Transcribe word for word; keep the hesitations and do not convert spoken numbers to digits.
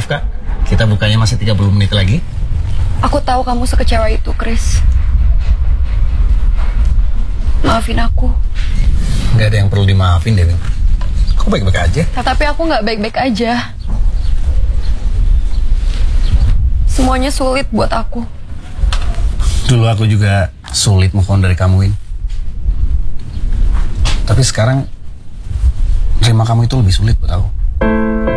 Kak, kita bukanya masih tiga puluh menit lagi. Aku tahu kamu sekecewa itu, Chris. Maafin aku. Gak ada yang perlu dimaafin, Dewi. Aku baik-baik aja. Tapi aku gak baik-baik aja. Semuanya sulit buat aku. Dulu aku juga sulit move on dari kamu, Win. Tapi sekarang terima kamu itu lebih sulit buat aku.